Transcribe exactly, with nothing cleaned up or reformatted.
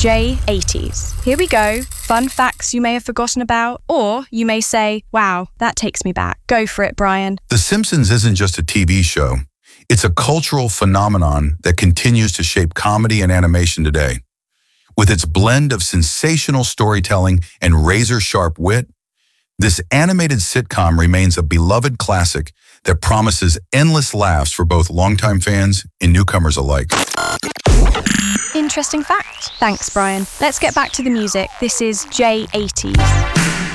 J eighties. Here we go. Fun facts you may have forgotten about, or you may say, wow, that takes me back. Go for it, Brian. The Simpsons isn't just a T V show. It's a cultural phenomenon that continues to shape comedy and animation today. With its blend of sensational storytelling and razor-sharp wit, this animated sitcom remains a beloved classic that promises endless laughs for both longtime fans and newcomers alike. Interesting fact. Thanks, Brian. Let's get back to the music. This is J eighties.